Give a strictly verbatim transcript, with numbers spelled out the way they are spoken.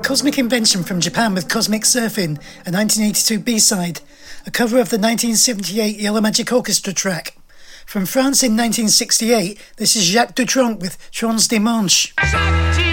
Cosmic Invention from Japan with Cosmic Surfing, a nineteen eighty-two B-side, a cover of the nineteen seventy-eight Yellow Magic Orchestra track. From France in nineteen sixty-eight, this is Jacques Dutronc with Trans Dimanche.